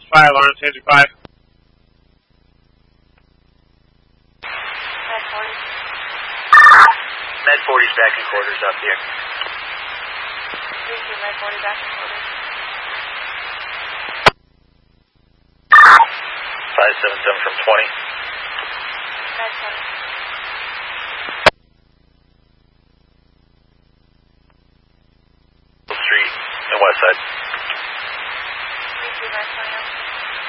fire alarm, Taser 5. Med 40's back in quarters up here. Thank you, Med 40 back in quarters. 577 from 20. Med 20. Street and west side.